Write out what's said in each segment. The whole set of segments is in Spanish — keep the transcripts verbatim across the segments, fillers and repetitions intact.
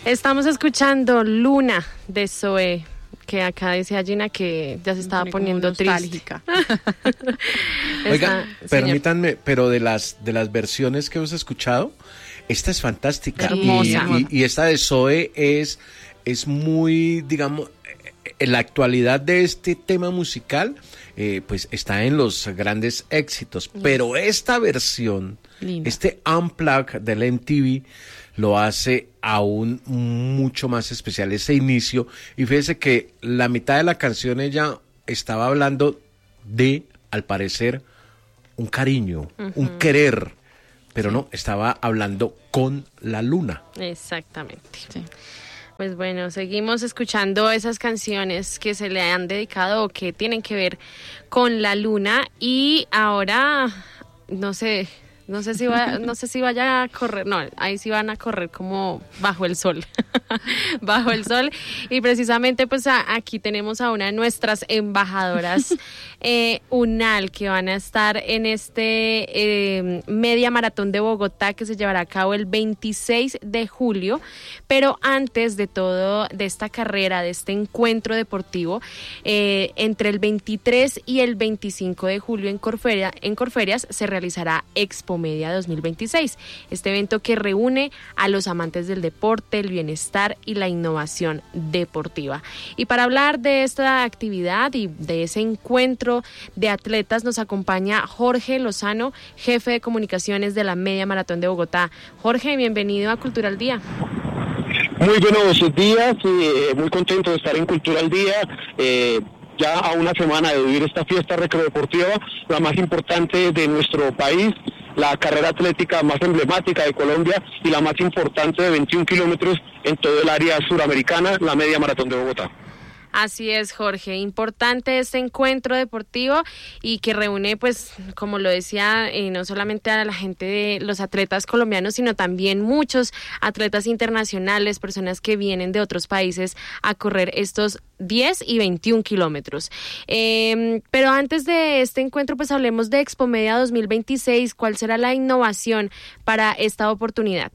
Estamos escuchando Luna de Zoe, que acá decía Gina que ya se estaba poniendo triste. Oiga, permítanme, pero de las de las versiones que hemos escuchado, esta es fantástica. Hermosa. Y, y, y esta de Zoe es, es muy, digamos, en la actualidad de este tema musical, eh, pues está en los grandes éxitos. Yes. Pero esta versión, linda, este Unplugged del M T V, lo hace aún mucho más especial, ese inicio. Y fíjese que la mitad de la canción ella estaba hablando de, al parecer, un cariño, uh-huh, un querer, pero sí, no, estaba hablando con la luna. Exactamente. Sí. Pues bueno, seguimos escuchando esas canciones que se le han dedicado o que tienen que ver con la luna. Y ahora, no sé... No sé si va, no sé si vaya a correr, no, ahí sí van a correr como bajo el sol, bajo el sol. Y precisamente pues a, aquí tenemos a una de nuestras embajadoras, eh, UNAL, que van a estar en este eh, media maratón de Bogotá que se llevará a cabo el veintiséis de julio. Pero antes de todo, de esta carrera, de este encuentro deportivo, eh, entre el veintitrés y el veinticinco de julio en Corferia, en Corferias se realizará Expo Media dos mil veintiséis, este evento que reúne a los amantes del deporte, el bienestar y la innovación deportiva. Y para hablar de esta actividad y de ese encuentro de atletas nos acompaña Jorge Lozano, jefe de comunicaciones de la Media Maratón de Bogotá. Jorge, bienvenido a Cultura al Día. Muy buenos días, eh, muy contento de estar en Cultura al Día. Eh, ya a una semana de vivir esta fiesta recreodeportiva, la más importante de nuestro país, la carrera atlética más emblemática de Colombia y la más importante de veintiún kilómetros en todo el área suramericana, la Media Maratón de Bogotá. Así es, Jorge, importante este encuentro deportivo y que reúne, pues, como lo decía, eh, no solamente a la gente de los atletas colombianos, sino también muchos atletas internacionales, personas que vienen de otros países a correr estos diez y veintiún kilómetros. Eh, pero antes de este encuentro, pues hablemos de Expo Media dos mil veintiséis. ¿Cuál será la innovación para esta oportunidad?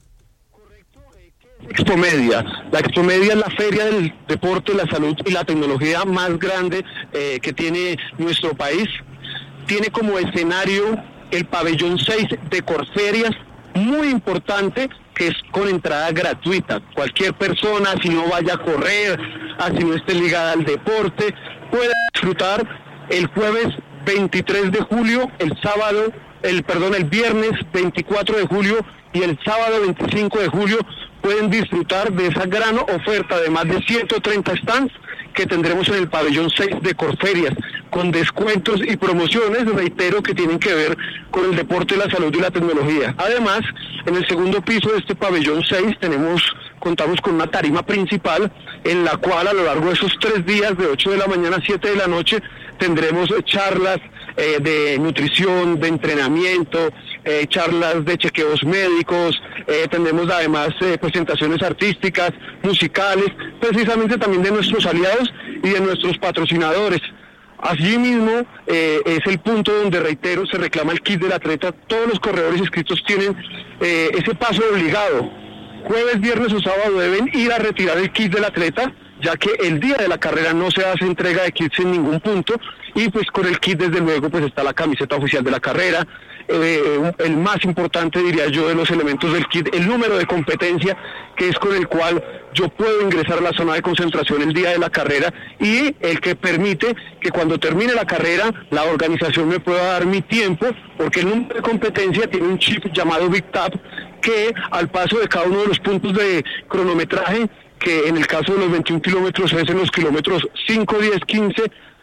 Expo Media. La Expo Media es la feria del deporte, la salud y la tecnología más grande eh, que tiene nuestro país. Tiene como escenario el pabellón seis de Corferias, muy importante, que es con entrada gratuita. Cualquier persona, si no vaya a correr, así no esté ligada al deporte, puede disfrutar el jueves veintitrés de julio, el sábado, el perdón, el viernes veinticuatro de julio y el sábado veinticinco de julio pueden disfrutar de esa gran oferta de más de ciento treinta stands que tendremos en el pabellón seis de Corferias, con descuentos y promociones, reitero, que tienen que ver con el deporte, la salud y la tecnología. Además, en el segundo piso de este pabellón seis tenemos, contamos con una tarima principal en la cual a lo largo de esos tres días, de ocho de la mañana a siete de la noche, tendremos charlas eh, de nutrición, de entrenamiento, eh, charlas de chequeos médicos, eh, tendremos además eh, presentaciones artísticas, musicales, precisamente también de nuestros aliados y de nuestros patrocinadores. Asimismo, eh, es el punto donde, reitero, se reclama el kit del atleta. Todos los corredores inscritos tienen eh, ese paso obligado. Jueves, viernes o sábado deben ir a retirar el kit del atleta, ya que el día de la carrera no se hace entrega de kits en ningún punto, y pues con el kit desde luego pues está la camiseta oficial de la carrera, eh, el más importante diría yo de los elementos del kit, el número de competencia, que es con el cual yo puedo ingresar a la zona de concentración el día de la carrera, y el que permite que cuando termine la carrera la organización me pueda dar mi tiempo, porque el número de competencia tiene un chip llamado Big Tap, que al paso de cada uno de los puntos de cronometraje, que en el caso de los veintiún kilómetros es en los kilómetros cinco, diez, quince,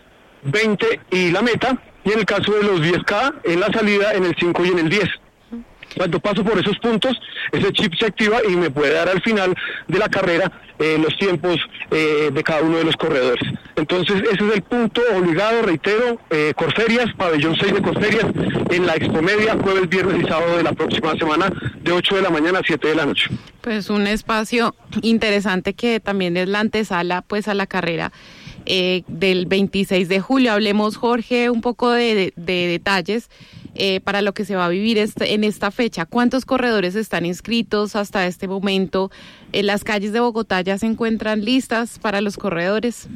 veinte y la meta, y en el caso de los diez K en la salida en el cinco y en el diez. Cuando paso por esos puntos, ese chip se activa y me puede dar al final de la carrera eh, los tiempos eh, de cada uno de los corredores. Entonces ese es el punto obligado, reitero, eh, Corferias, pabellón seis de Corferias, en la Expo Media, jueves, viernes y sábado de la próxima semana, de ocho de la mañana a siete de la noche. Pues un espacio interesante que también es la antesala pues a la carrera eh, del veintiséis de julio. Hablemos, Jorge, un poco de, de, de detalles eh, para lo que se va a vivir este, en esta fecha. ¿Cuántos corredores están inscritos hasta este momento? Eh, ¿Las calles de Bogotá ya se encuentran listas para los corredores?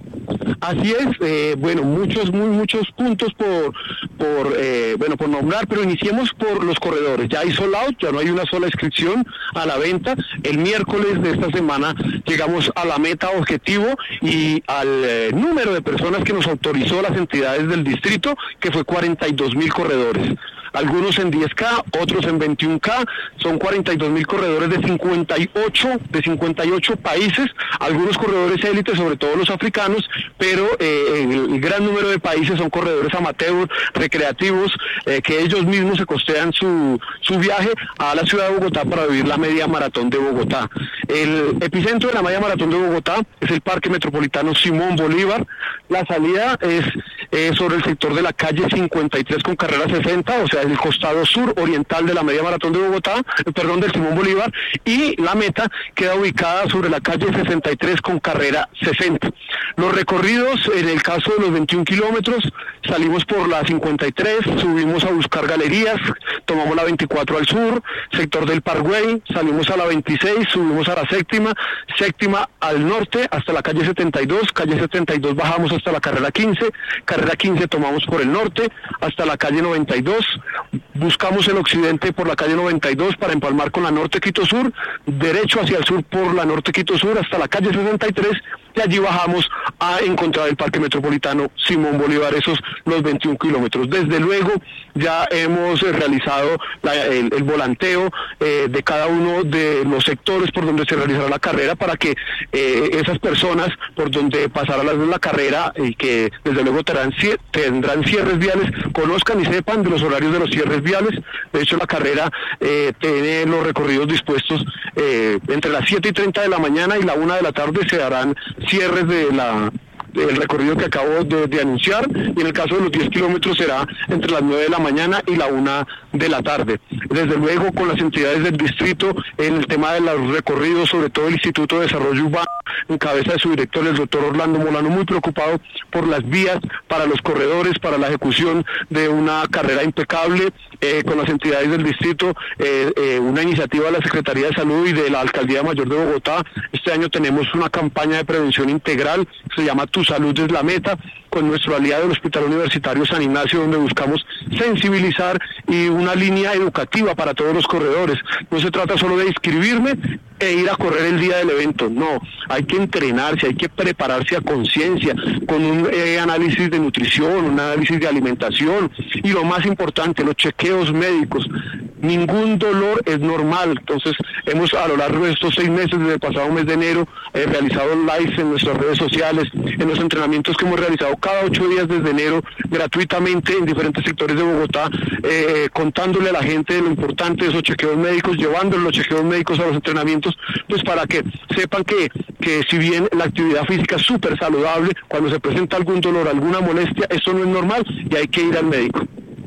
Así es, eh, bueno, muchos, muy, muchos puntos por, por eh, bueno, por nombrar, pero iniciemos por los corredores. Ya hay sold out, ya no hay una sola inscripción a la venta. El miércoles de esta semana llegamos a la meta objetivo y al eh, número de personas que nos autorizó las entidades del distrito, que fue cuarenta y dos mil corredores. Algunos en diez K, otros en veintiún K, son cuarenta y dos mil corredores de cincuenta y ocho, de cincuenta y ocho países, algunos corredores élites, sobre todo los africanos, pero eh, el, el gran número de países son corredores amateur, recreativos, eh, que ellos mismos se costean su, su viaje a la ciudad de Bogotá para vivir la media maratón de Bogotá. El epicentro de la media maratón de Bogotá es el Parque Metropolitano Simón Bolívar. La salida es eh, sobre el sector de la calle cincuenta y tres con carrera sesenta, o sea, el costado sur oriental de la media maratón de Bogotá, eh, perdón, del Simón Bolívar, y la meta queda ubicada sobre la calle sesenta y tres con carrera sesenta. Los recorridos, en el caso de los veintiún kilómetros, salimos por la cincuenta y tres, subimos a buscar galerías, tomamos la veinticuatro al sur, sector del Parkway, salimos a la veintiséis, subimos a la séptima, séptima al norte hasta la calle setenta y dos, calle setenta y dos bajamos hasta la carrera quince, carrera quince tomamos por el norte hasta la calle noventa y dos, buscamos el occidente por la calle noventa y dos para empalmar con la norte Quito Sur, derecho hacia el sur por la norte Quito Sur hasta la calle sesenta y tres, y allí bajamos a encontrar el Parque Metropolitano Simón Bolívar, esos los veintiún kilómetros. Desde luego ya hemos eh, realizado la, el, el volanteo eh, de cada uno de los sectores por donde se realizará la carrera para que eh, esas personas por donde pasará la, la carrera y que desde luego tendrán, tendrán cierres viales, conozcan y sepan de los horarios de los cierres viales. De hecho, la carrera eh, tiene los recorridos dispuestos eh, entre las siete y treinta de la mañana y la una de la tarde se darán cierres de la el recorrido que acabo de, de anunciar, y en el caso de los diez kilómetros será entre las nueve de la mañana y la una de la tarde. Desde luego, con las entidades del distrito, en el tema de los recorridos, sobre todo el Instituto de Desarrollo Urbano, en cabeza de su director, el doctor Orlando Molano, muy preocupado por las vías para los corredores, para la ejecución de una carrera impecable, eh, con las entidades del distrito, eh, eh, una iniciativa de la Secretaría de Salud y de la Alcaldía Mayor de Bogotá. Este año tenemos una campaña de prevención integral, se llama Tu Salud es la Meta, con nuestro aliado el Hospital Universitario San Ignacio, donde buscamos sensibilizar y una línea educativa para todos los corredores. No se trata solo de inscribirme e ir a correr el día del evento, no, hay que entrenarse, hay que prepararse a conciencia, con un eh, análisis de nutrición, un análisis de alimentación, y lo más importante, los chequeos médicos. Ningún dolor es normal. Entonces hemos a lo largo de estos seis meses, desde el pasado mes de enero, eh, realizado lives en nuestras redes sociales, en los entrenamientos que hemos realizado cada ocho días desde enero, gratuitamente en diferentes sectores de Bogotá, eh, contándole a la gente de lo importante de esos chequeos médicos, llevándole los chequeos médicos a los entrenamientos, pues para que sepan que, que si bien la actividad física es súper saludable, cuando se presenta algún dolor, alguna molestia, eso no es normal y hay que ir al médico.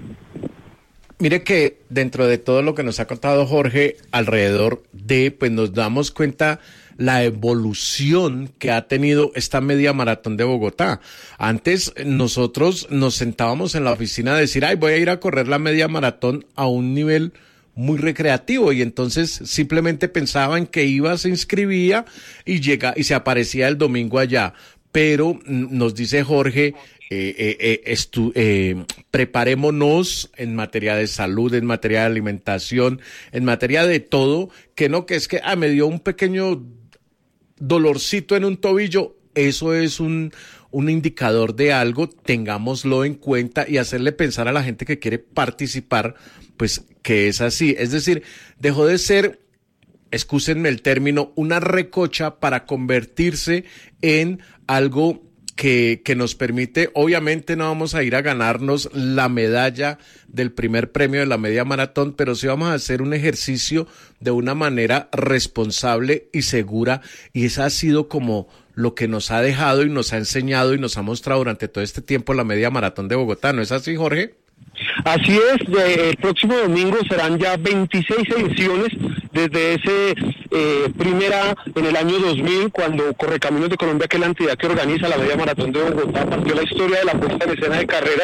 Mire que dentro de todo lo que nos ha contado Jorge alrededor de, pues nos damos cuenta la evolución que ha tenido esta media maratón de Bogotá. Antes nosotros nos sentábamos en la oficina a decir, ay, voy a ir a correr la media maratón a un nivel muy recreativo, y entonces simplemente pensaban que iba, se inscribía y llega y se aparecía el domingo allá. Pero nos dice Jorge, eh, eh, eh, estu eh, preparémonos en materia de salud, en materia de alimentación, en materia de todo, que no, que es que ah, me dio un pequeño dolorcito en un tobillo, eso es un, un indicador de algo, tengámoslo en cuenta y hacerle pensar a la gente que quiere participar, pues que es así. Es decir, dejó de ser, excúsenme el término, una recocha para convertirse en algo que, que nos permite, obviamente no vamos a ir a ganarnos la medalla del primer premio de la media maratón, pero sí vamos a hacer un ejercicio de una manera responsable y segura, y eso ha sido como lo que nos ha dejado y nos ha enseñado y nos ha mostrado durante todo este tiempo la media maratón de Bogotá. ¿No es así, Jorge? Así es, de, el próximo domingo serán ya veintiséis ediciones desde ese eh, primera en el año dos mil, cuando Correcaminos de Colombia, que es la entidad que organiza la media maratón de Bogotá, partió la historia de la puesta en escena de carreras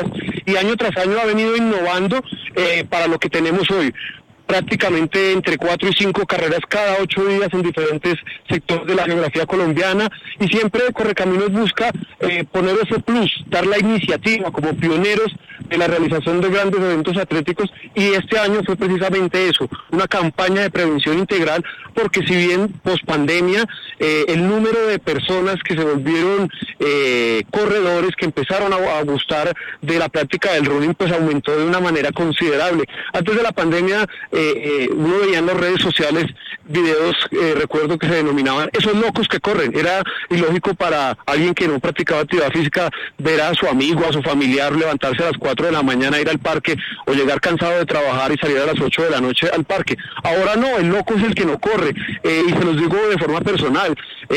y año tras año ha venido innovando eh, para lo que tenemos hoy. Prácticamente entre cuatro y cinco carreras cada ocho días en diferentes sectores de la geografía colombiana, y siempre Correcaminos busca eh, poner ese plus, dar la iniciativa como pioneros de la realización de grandes eventos atléticos, y este año fue precisamente eso, una campaña de prevención integral, porque si bien post pandemia eh, el número de personas que se volvieron eh, corredores, que empezaron a, a gustar de la práctica del running, pues aumentó de una manera considerable. Antes de la pandemia Eh, eh, uno veía en las redes sociales videos, eh, recuerdo que se denominaban esos locos que corren. Era ilógico para alguien que no practicaba actividad física ver a su amigo, a su familiar levantarse a las cuatro de la mañana, ir al parque, o llegar cansado de trabajar y salir a las ocho de la noche al parque. Ahora no, el loco es el que no corre, eh, y se los digo de forma personal.